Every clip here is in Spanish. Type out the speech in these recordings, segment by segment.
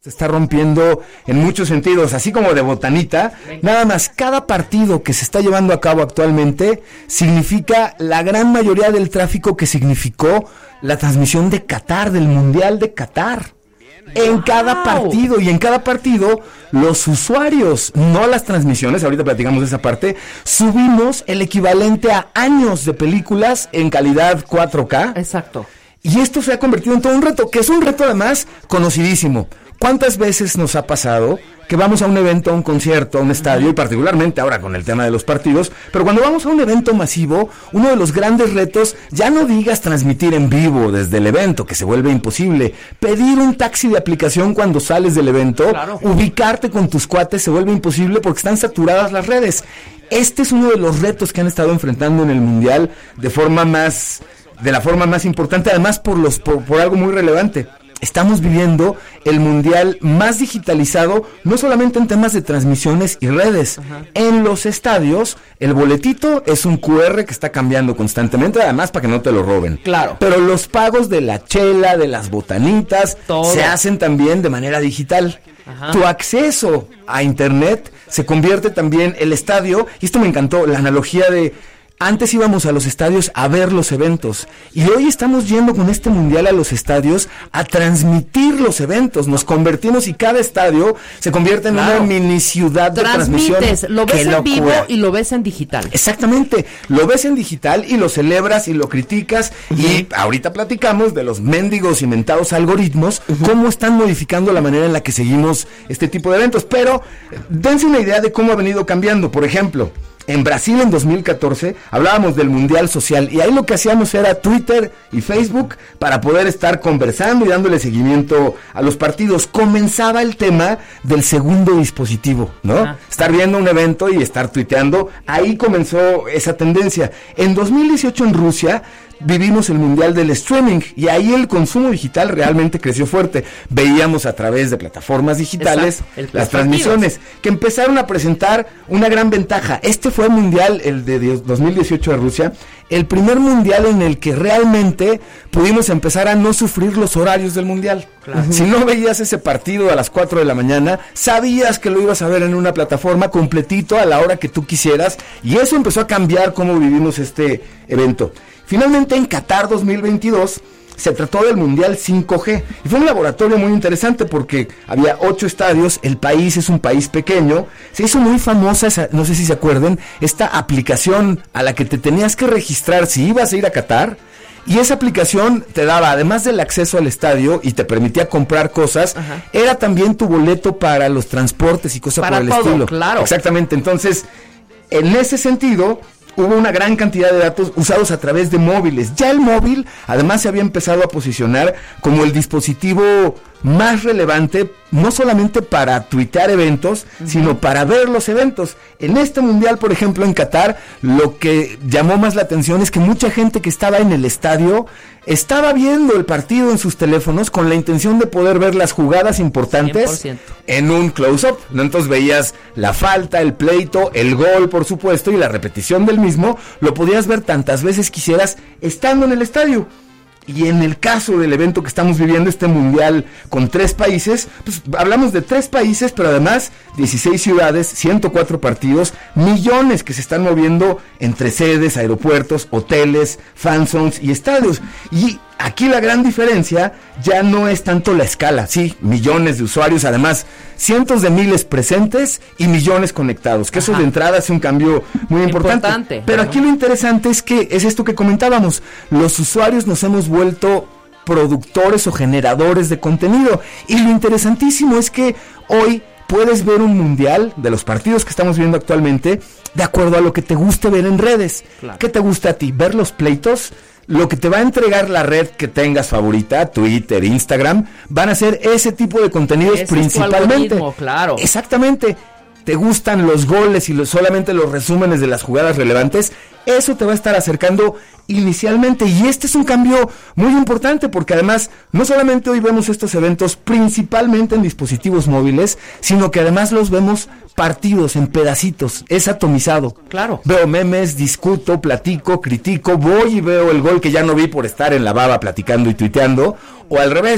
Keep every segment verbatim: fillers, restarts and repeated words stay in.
Se está rompiendo en muchos sentidos, así como de botanita. Nada más, cada partido que se está llevando a cabo actualmente significa la gran mayoría del tráfico que significó la transmisión de Qatar, del Mundial de Qatar. En cada partido, y en cada partido los usuarios, no las transmisiones, ahorita platicamos de esa parte, subimos el equivalente a años de películas en calidad cuatro K. Exacto. Y esto se ha convertido en todo un reto, que es un reto además conocidísimo. ¿Cuántas veces nos ha pasado que vamos a un evento, a un concierto, a un estadio, y particularmente ahora con el tema de los partidos, pero cuando vamos a un evento masivo, uno de los grandes retos, ya no digas transmitir en vivo desde el evento, que se vuelve imposible, pedir un taxi de aplicación cuando sales del evento, claro. Ubicarte con tus cuates se vuelve imposible porque están saturadas las redes. Este es uno de los retos que han estado enfrentando en el Mundial de forma más, de la forma más importante, además por los, por, por algo muy relevante. Estamos viviendo el Mundial más digitalizado, no solamente en temas de transmisiones y redes. Ajá. En los estadios, el boletito es un cu erre que está cambiando constantemente, además para que no te lo roben. Claro. Pero los pagos de la chela, de las botanitas, todo se hacen también de manera digital. Ajá. Tu acceso a internet se convierte también el estadio, y esto me encantó, la analogía de... Antes íbamos a los estadios a ver los eventos y hoy estamos yendo con este mundial a los estadios a transmitir los eventos. Nos convertimos y cada estadio se convierte en claro. una mini ciudad de transmisión. Transmites, lo ves en vivo y lo ves en digital. Exactamente, lo ves en digital y lo celebras y lo criticas. Uh-huh. Y ahorita platicamos de los mendigos inventados algoritmos, uh-huh. cómo están modificando la manera en la que seguimos este tipo de eventos. Pero dense una idea de cómo ha venido cambiando. Por ejemplo, en Brasil en dos mil catorce hablábamos del Mundial Social y ahí lo que hacíamos era Twitter y Facebook para poder estar conversando y dándole seguimiento a los partidos. Comenzaba el tema del segundo dispositivo, ¿no? Ah. Estar viendo un evento y estar tuiteando. Ahí comenzó esa tendencia. En dos mil dieciocho en Rusia vivimos el mundial del streaming y ahí el consumo digital realmente creció fuerte. Veíamos a través de plataformas digitales las transmisiones que empezaron a presentar una gran ventaja. Este fue el mundial, el de dos mil dieciocho de Rusia, el primer mundial en el que realmente pudimos empezar a no sufrir los horarios del mundial. Claro. Si no veías ese partido a las cuatro de la mañana, sabías que lo ibas a ver en una plataforma completito a la hora que tú quisieras, y eso empezó a cambiar cómo vivimos este evento. Finalmente, en Qatar dos mil veintidós se trató del Mundial cinco G y fue un laboratorio muy interesante porque había ocho estadios, el país es un país pequeño, se hizo muy famosa, esa, no sé si se acuerdan, esta aplicación a la que te tenías que registrar si ibas a ir a Qatar, y esa aplicación te daba, además del acceso al estadio y te permitía comprar cosas, ajá, era también tu boleto para los transportes y cosas para por el todo, estilo. Claro. Exactamente, entonces, en ese sentido hubo una gran cantidad de datos usados a través de móviles. Ya el móvil, además, se había empezado a posicionar como el dispositivo más relevante, no solamente para tuitear eventos, uh-huh, sino para ver los eventos. En este mundial, por ejemplo, en Qatar, lo que llamó más la atención es que mucha gente que estaba en el estadio estaba viendo el partido en sus teléfonos con la intención de poder ver las jugadas importantes cien por ciento en un close-up, ¿no? Entonces veías la falta, el pleito, el gol, por supuesto, y la repetición del mismo, lo podías ver tantas veces quisieras estando en el estadio. Y en el caso del evento que estamos viviendo, este mundial con tres países, pues hablamos de tres países, pero además dieciséis ciudades, ciento cuatro partidos, millones que se están moviendo entre sedes, aeropuertos, hoteles, fan zones y estadios. Y aquí la gran diferencia ya no es tanto la escala, sí, millones de usuarios, además cientos de miles presentes y millones conectados, que, ajá, eso de entrada es un cambio muy importante. importante Pero ajá, aquí lo interesante es que es esto que comentábamos, los usuarios nos hemos vuelto productores o generadores de contenido, y lo interesantísimo es que hoy puedes ver un mundial de los partidos que estamos viendo actualmente de acuerdo a lo que te guste ver en redes. Claro. ¿Qué te gusta a ti? ¿Ver los pleitos? Lo que te va a entregar la red que tengas favorita, Twitter, Instagram, van a ser ese tipo de contenidos. Ese principalmente. Es claro. Exactamente. ¿Te gustan los goles y los, solamente los resúmenes de las jugadas relevantes? Eso te va a estar acercando inicialmente, y este es un cambio muy importante porque además no solamente hoy vemos estos eventos principalmente en dispositivos móviles, sino que además los vemos partidos en pedacitos, es atomizado. Claro. Veo memes, discuto, platico, critico, voy y veo el gol que ya no vi por estar en la baba platicando y tuiteando, o al revés,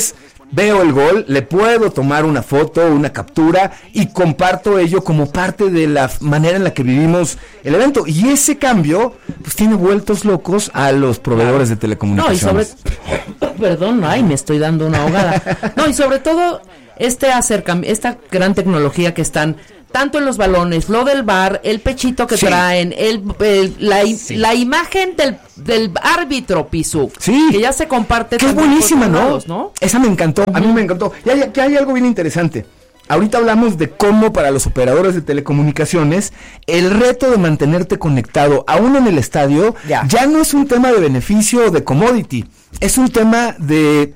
veo el gol, le puedo tomar una foto, una captura y comparto ello como parte de la manera en la que vivimos el evento. Y ese cambio, pues tiene vueltos locos a los proveedores de telecomunicaciones. No, y sobre... Perdón, ay, me estoy dando una ahogada. No, y sobre todo, este acercamiento, esta gran tecnología que están... tanto en los balones, lo del V A R, el pechito que sí. traen, el, el la, sí. la imagen del, del árbitro, Pisu, sí. que ya se comparte. Qué buenísima, ¿no? Lados, ¿no? Esa me encantó, uh-huh. a mí me encantó. Y hay, que hay algo bien interesante. Ahorita hablamos de cómo para los operadores de telecomunicaciones el reto de mantenerte conectado, aún en el estadio, ya, ya no es un tema de beneficio o de commodity, es un tema de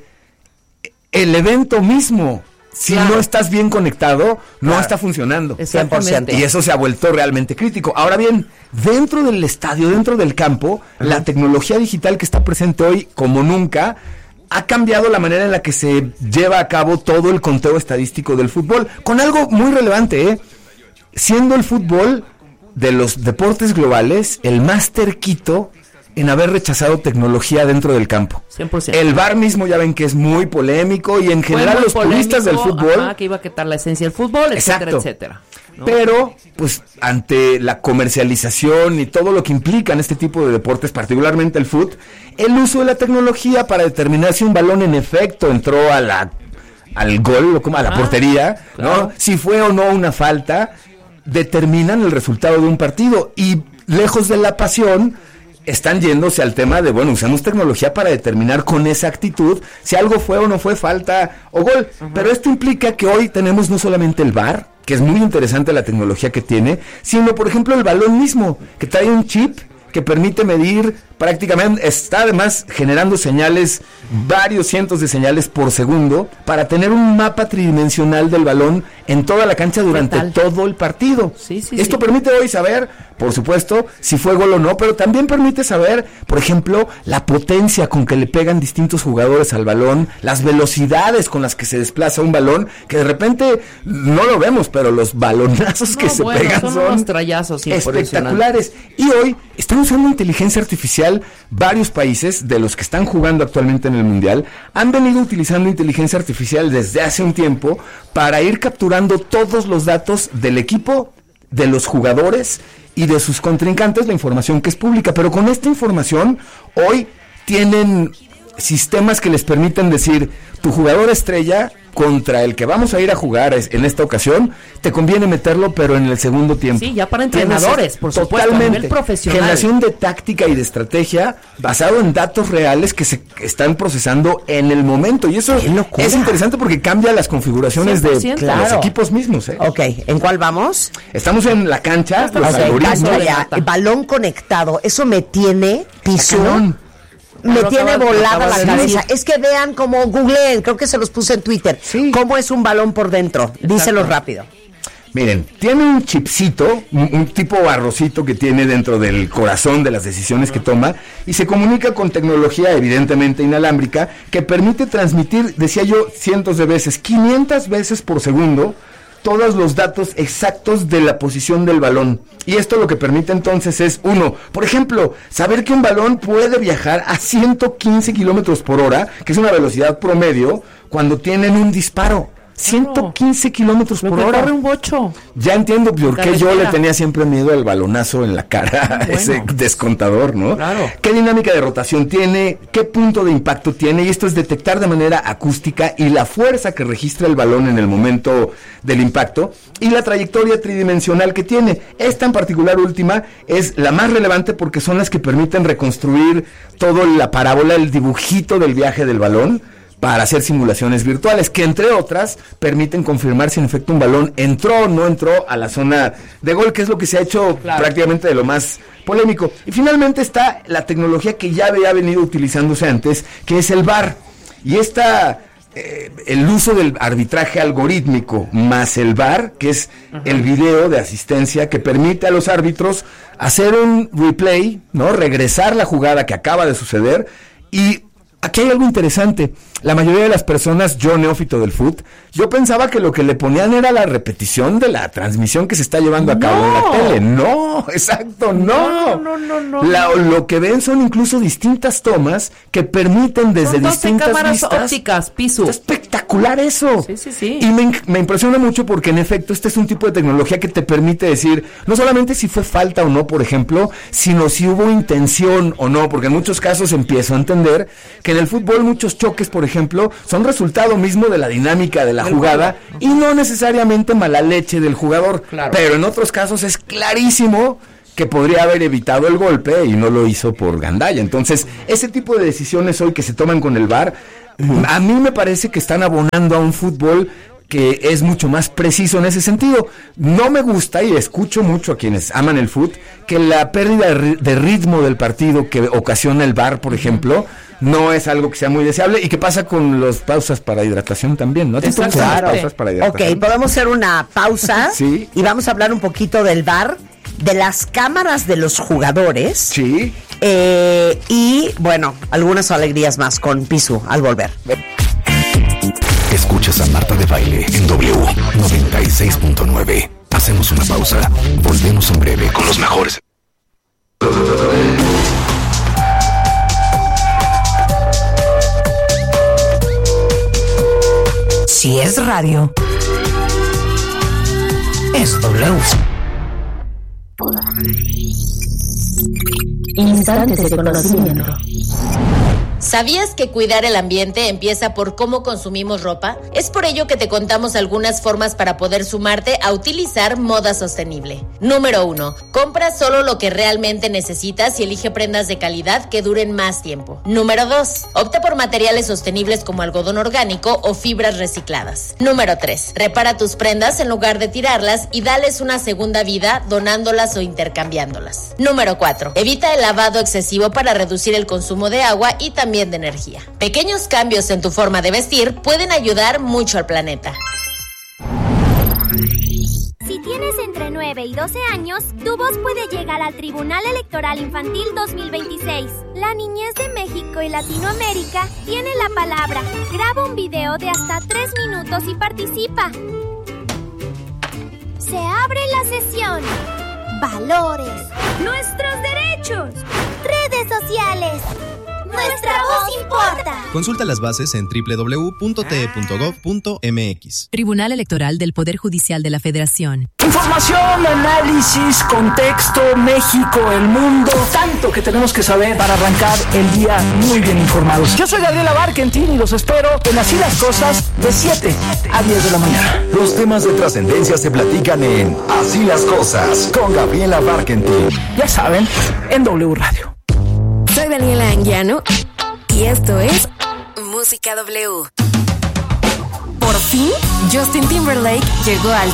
el evento mismo. Si claro. no estás bien conectado, no claro. está funcionando. cien por ciento. Y eso se ha vuelto realmente crítico. Ahora bien, dentro del estadio, dentro del campo, uh-huh. la tecnología digital que está presente hoy como nunca ha cambiado la manera en la que se lleva a cabo todo el conteo estadístico del fútbol. Con algo muy relevante, ¿eh? Siendo el fútbol de los deportes globales el más terquito en haber rechazado tecnología dentro del campo. cien por ciento. El V A R mismo ya ven que es muy polémico y en general los puristas del fútbol... Ajá, que iba a quitar la esencia del fútbol, etcétera, exacto. etcétera. ¿No? Pero, pues, ante la comercialización y todo lo que implican este tipo de deportes, particularmente el fútbol, el uso de la tecnología para determinar si un balón en efecto entró a la, al gol, a la ah, portería, claro. ¿no? Si fue o no una falta, determinan el resultado de un partido. Y lejos de la pasión... están yéndose al tema de, bueno, usamos tecnología para determinar con exactitud si algo fue o no fue falta o gol. Uh-huh. Pero esto implica que hoy tenemos no solamente el V A R, que es muy interesante la tecnología que tiene, sino, por ejemplo, el balón mismo, que trae un chip que permite medir prácticamente, está además generando señales, varios cientos de señales por segundo, para tener un mapa tridimensional del balón en toda la cancha durante todo el partido. Sí, sí, Esto sí. permite hoy saber, por supuesto, si fue gol o no, pero también permite saber, por ejemplo, la potencia con que le pegan distintos jugadores al balón, las velocidades con las que se desplaza un balón, que de repente no lo vemos, pero los balonazos no, que se bueno, pegan son, son unos trayazos, sí, espectaculares. Y hoy están usando inteligencia artificial. Varios países de los que están jugando actualmente en el Mundial han venido utilizando inteligencia artificial desde hace un tiempo para ir capturando todos los datos del equipo, de los jugadores y de sus contrincantes, la información que es pública. Pero con esta información hoy tienen sistemas que les permiten decir, tu jugador estrella contra el que vamos a ir a jugar es, en esta ocasión, te conviene meterlo, pero en el segundo tiempo. Sí, ya para entrenadores, por supuesto, a nivel profesional. Generación de táctica y de estrategia basado en datos reales que se están procesando en el momento. Y eso es interesante porque cambia las configuraciones de claro. los equipos mismos. ¿eh? Ok, ¿en cuál vamos? Estamos en la cancha, los okay, algoritmos. Ya, el balón conectado, eso me tiene pisón. Me Pero tiene acaba, volada la cabeza. Es que vean cómo googleen, creo que se los puse en Twitter, sí. cómo es un balón por dentro. Exacto. Díselo rápido. Miren, tiene un chipcito, un, un tipo arrocito que tiene dentro del corazón de las decisiones que toma y se comunica con tecnología evidentemente inalámbrica que permite transmitir, decía yo, cientos de veces, quinientas veces por segundo, todos los datos exactos de la posición del balón. Y esto lo que permite entonces es, uno, por ejemplo, saber que un balón puede viajar a ciento quince kilómetros por hora, que es una velocidad promedio, cuando tienen un disparo. ciento quince kilómetros por hora. Corre un bocho. Ya entiendo por qué yo le tenía siempre miedo al balonazo en la cara, bueno. ese descontador, ¿no? Claro. ¿Qué dinámica de rotación tiene? ¿Qué punto de impacto tiene? Y esto es detectar de manera acústica y la fuerza que registra el balón en el momento del impacto y la trayectoria tridimensional que tiene. Esta en particular última es la más relevante porque son las que permiten reconstruir toda la parábola, el dibujito del viaje del balón, para hacer simulaciones virtuales, que entre otras permiten confirmar si en efecto un balón entró o no entró a la zona de gol, que es lo que se ha hecho claro. prácticamente de lo más polémico. Y finalmente está la tecnología que ya había venido utilizándose antes, que es el V A R. Y esta, eh, el uso del arbitraje algorítmico más el V A R, que es uh-huh. el video de asistencia que permite a los árbitros hacer un replay, ¿no? Regresar la jugada que acaba de suceder. Y aquí hay algo interesante. la mayoría de las personas, yo neófito del fútbol, yo pensaba que lo que le ponían era la repetición de la transmisión que se está llevando a cabo no. en la tele. No, exacto, no. No, no, no, no. La, lo que ven son incluso distintas tomas que permiten desde son distintas cámaras vistas. ópticas, piso. Está espectacular eso. Sí, sí, sí. Y me, me impresiona mucho porque en efecto este es un tipo de tecnología que te permite decir, no solamente si fue falta o no, por ejemplo, sino si hubo intención o no, porque en muchos casos empiezo a entender que en el fútbol muchos choques, por ejemplo, son resultado mismo de la dinámica de la el jugada juego. Y no necesariamente mala leche del jugador, claro. Pero en otros casos es clarísimo que podría haber evitado el golpe y no lo hizo por gandalla. Entonces, ese tipo de decisiones hoy que se toman con el V A R, uh-huh. a mí me parece que están abonando a un fútbol que es mucho más preciso en ese sentido. No me gusta, y escucho mucho a quienes aman el fútbol, que la pérdida de ritmo del partido que ocasiona el V A R, por ejemplo, no es algo que sea muy deseable. ¿Y qué pasa con las pausas para hidratación también? ¿No te gustan las pausas para hidratación? Ok, podemos hacer una pausa sí. y vamos a hablar un poquito del V A R, de las cámaras de los jugadores. Sí. Eh, y, bueno, algunas alegrías más con Pisu al volver. Escuchas a Marta de Baile en W noventa y seis punto nueve. Hacemos una pausa. Volvemos en breve con los mejores. Si es radio, es W. Instantes de conocimiento. ¿Sabías que cuidar el ambiente empieza por cómo consumimos ropa? Es por ello que te contamos algunas formas para poder sumarte a utilizar moda sostenible. Número uno. Compra solo lo que realmente necesitas y elige prendas de calidad que duren más tiempo. Número dos. Opta por materiales sostenibles como algodón orgánico o fibras recicladas. Número tres. Repara tus prendas en lugar de tirarlas y dales una segunda vida donándolas o intercambiándolas. Número cuatro. Evita el lavado excesivo para reducir el consumo de agua y también de energía. Pequeños cambios en tu forma de vestir pueden ayudar mucho al planeta. Si tienes entre nueve y doce años, tu voz puede llegar al Tribunal Electoral Infantil dos mil veintiséis. La niñez de México y Latinoamérica tiene la palabra. Graba un video de hasta tres minutos y participa. Se abre la sesión. Valores. Nuestros derechos. Redes sociales. ¡Nuestra voz importa! Consulta las bases en doble u doble u doble u punto t e punto gov punto m x. Tribunal Electoral del Poder Judicial de la Federación. Información, análisis, contexto, México, el mundo. Tanto que tenemos que saber para arrancar el día muy bien informados. Yo soy Gabriela Barkentin y los espero en Así las Cosas de siete a diez de la mañana. Los temas de trascendencia se platican en Así las Cosas con Gabriela Barkentin. Ya saben, en W Radio. Soy Daniela Anguiano y esto es Música W. Por fin, Justin Timberlake llegó al